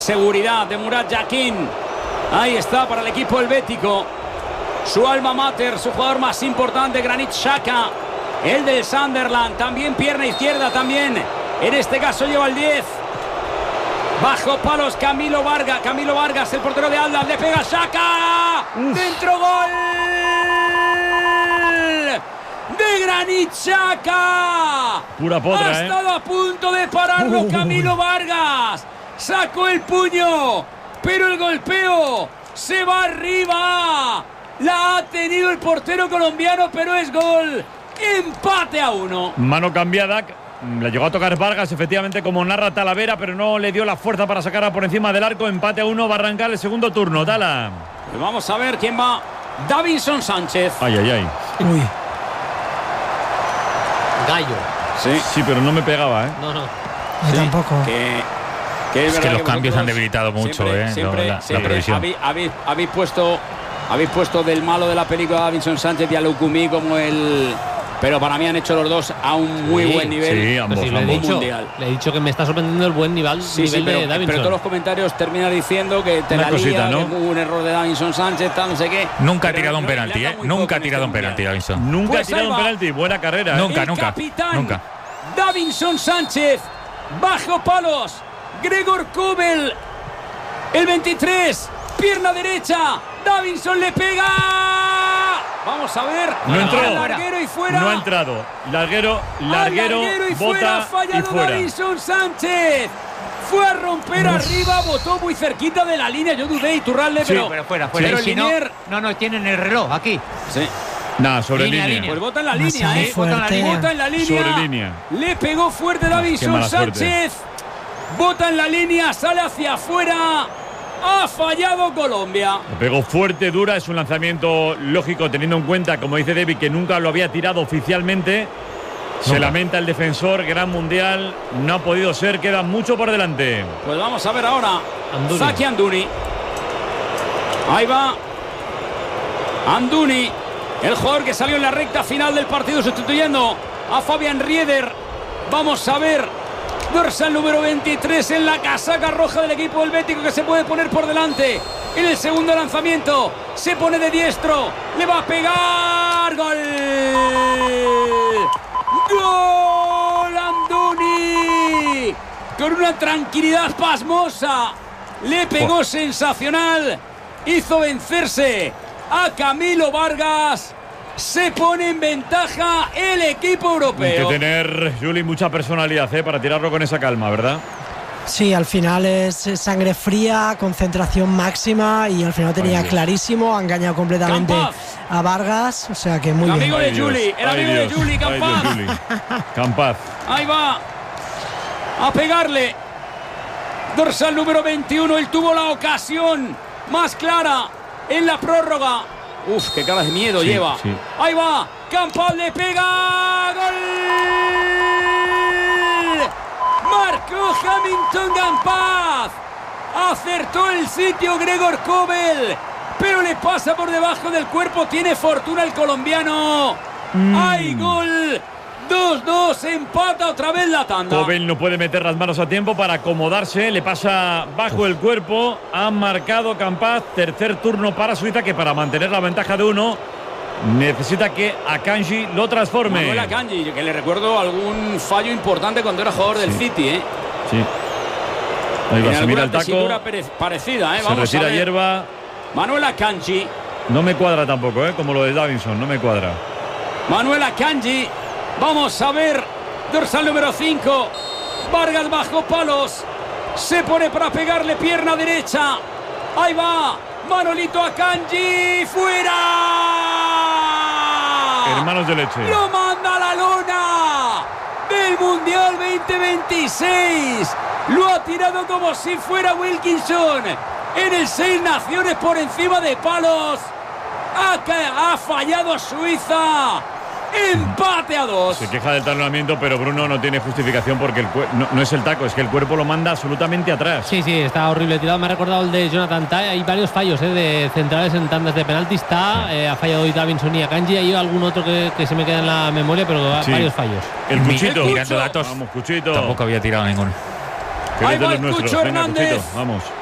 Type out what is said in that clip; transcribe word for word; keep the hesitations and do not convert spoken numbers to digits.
Seguridad de Murat Yakin. Ahí está para el equipo helvético. Su alma mater, su jugador más importante, Granit Xhaka, el del Sunderland. También pierna izquierda, también. En este caso lleva el diez. Bajo palos Camilo Vargas. Camilo Vargas, el portero de Atlas. Le pega Xhaka. Uf. Dentro, gol de Granit Xhaka. Pura potra, ha estado eh. a punto de pararlo uh. Camilo Vargas. Sacó el puño, pero el golpeo se va arriba. La ha tenido el portero colombiano, pero es gol. Empate a uno. Mano cambiada. La llegó a tocar Vargas, efectivamente, como narra Talavera, pero no le dio la fuerza para sacarla por encima del arco. Empate a uno, va a arrancar el segundo turno. Tala. Pues vamos a ver quién va. Davinson Sánchez. Ay, ay, ay. Uy. Gallo. Sí, sí, pero no me pegaba, ¿eh? No, no. Sí, tampoco. Que, que es es que los que cambios han debilitado mucho, siempre, ¿eh? Siempre, la, siempre la previsión. Habéis, habéis, habéis, puesto, habéis puesto del malo de la película a Davinson Sánchez y a Lukumi como el... Pero para mí han hecho los dos a un muy sí, buen nivel. Sí, ambos, sí, ambos. Le, he dicho, mundial. le he dicho que me está sorprendiendo el buen nivel, sí, nivel sí, pero, de Davinson. Pero todos los comentarios terminan diciendo que te Una la cosita, lía, ¿no? que hubo un error de Davinson Sánchez, tal, no sé qué. Nunca ha Pero tirado un no, penalti, ¿eh? Nunca ha tirado un penalti, Davinson. Nunca Pues ha tirado un penalti. Buena carrera, ¿eh? Nunca, el nunca. Capitán Nunca. Davinson Sánchez. Bajo palos. Gregor Kobel. El veintitrés. Pierna derecha. Davinson le pega. Vamos a ver. No entró. Larguero y fuera. No ha entrado. Larguero, larguero, larguero y bota fuera. Ha fallado y fuera. Davinson Sánchez. Fue a romper Uf. arriba, botó muy cerquita de la línea. Yo dudé, Iturralde, sí, pero, pero fuera, fuera. Pero y si Linier... no, no, no tienen el reloj aquí. Sí. Nada, sobre línea, línea. línea. Pues bota en la línea, Más ¿eh? Bota en la línea. Bota en la línea. Sobre línea. Le pegó fuerte Davinson Sánchez. Bota en la línea, sale hacia afuera. Ha fallado Colombia. Le pegó fuerte, dura. Es un lanzamiento lógico, teniendo en cuenta, como dice Debbie, que nunca lo había tirado oficialmente. Se nunca. Lamenta el defensor. Gran mundial. No ha podido ser. Queda mucho por delante. Pues vamos a ver ahora. Anduni. Zaki Anduni. Ahí va. Anduni. El jugador que salió en la recta final del partido sustituyendo a Fabian Rieder. Vamos a ver. Dorsal número veintitrés en la casaca roja del equipo helvético, que se puede poner por delante en el segundo lanzamiento. Se pone de diestro. Le va a pegar. ¡Gol! ¡Gol! Anduni. Con una tranquilidad pasmosa. Le pegó oh. sensacional. Hizo vencerse a Camilo Vargas. Se pone en ventaja el equipo europeo. Hay que tener, Juli, mucha personalidad, ¿eh? Para tirarlo con esa calma, ¿verdad? Sí, al final es sangre fría, concentración máxima, y al final tenía Ay, clarísimo, ha engañado completamente Campaz. a Vargas, o sea que muy el bien. Amigo de Juli, el amigo Dios. de Juli, Campaz. Ay, Dios, Campaz. Ahí va a pegarle. Dorsal número veintiuno, él tuvo la ocasión más clara en la prórroga. Uf, qué cara de miedo sí, lleva. Sí. Ahí va. Campaz le pega. ¡Gol! Marcó Hamilton Campaz. Acertó el sitio Gregor Kobel, pero le pasa por debajo del cuerpo. Tiene fortuna el colombiano. Mm. ¡Hay gol! dos dos, empata otra vez la tanda. Kobel no puede meter las manos a tiempo para acomodarse, le pasa bajo el cuerpo. Ha marcado Campaz, tercer turno para Suiza, que para mantener la ventaja de uno necesita que Akanji lo transforme. Manuel Akanji, que le recuerdo algún fallo importante cuando era jugador del sí. City, ¿eh? Sí. Ahí va, se mira el taco. Parecida, ¿eh? Se Vamos retira a ver. hierba. Manuel Akanji. No me cuadra tampoco, ¿eh? Como lo de Davinson, no me cuadra. Manuel Akanji. Vamos a ver, dorsal número cinco. Vargas bajo palos. Se pone para pegarle, pierna derecha. Ahí va, Manolito Akanji. ¡Fuera! Hermanos de leche. Lo manda a la lona del Mundial veinte veintiséis. Lo ha tirado como si fuera Wilkinson en el Seis Naciones por encima de palos. Ha, ha fallado Suiza. Empate a dos. Se queja del talonamiento, pero Bruno no tiene justificación porque el no, no es el taco, es que el cuerpo lo manda absolutamente atrás. Sí, sí, está horrible tirado. Me ha recordado el de Jonathan Tah. Hay varios fallos, ¿eh? De centrales en tandas de penalti. Está, sí. eh, ha fallado hoy Davinson y Akanji. Hay algún otro que, que se me queda en la memoria, pero sí. varios fallos. El Cuchito. Mirando datos, vamos, Cuchito. Tampoco había tirado ninguno. Que Ahí eres de va los el nuestros. Cucho Venga, Hernández. Cuchito, vamos.